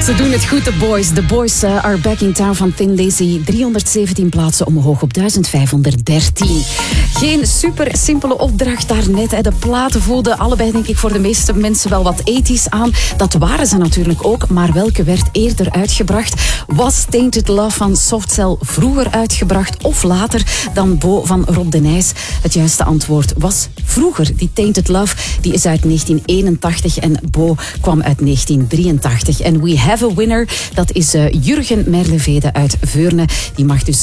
Ze doen het goed, de boys. The boys are back in town van Thin Lizzy. 317 plaatsen omhoog op 1513. Geen super simpele opdracht daarnet. Hè. De platen voelden allebei, denk ik, voor de meeste mensen wel wat ethisch aan. Dat waren ze natuurlijk ook. Maar welke werd eerder uitgebracht? Was Tainted Love van Soft Cell vroeger uitgebracht of later dan Bo van Rob de Nijs? Het juiste antwoord was vroeger. Die Tainted Love die is uit 1981 en Bo kwam uit 1983. En we have a winner. Dat is Jurgen Merlevede uit Veurne. Die mag dus